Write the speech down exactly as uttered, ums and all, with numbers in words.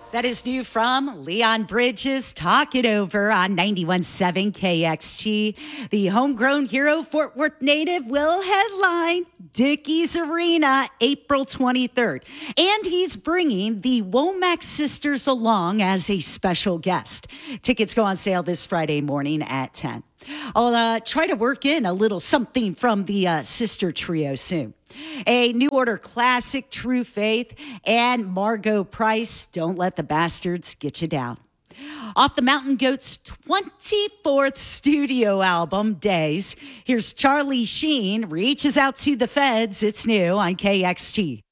That is new from Leon Bridges. Talk It Over on ninety-one point seven K X T. The homegrown hero, Fort Worth native, will headline Dickies Arena April twenty-third. And he's bringing the Womack sisters along as a special guest. Tickets go on sale this Friday morning at ten. I'll uh, try to work in a little something from the uh, sister trio soon. A New Order classic, True Faith, and Margo Price, Don't Let the Bastards Get You Down. Off the Mountain Goats' twenty-fourth studio album, Days, here's Charlie Sheen, Reaches Out to the Feds. It's new on K X T.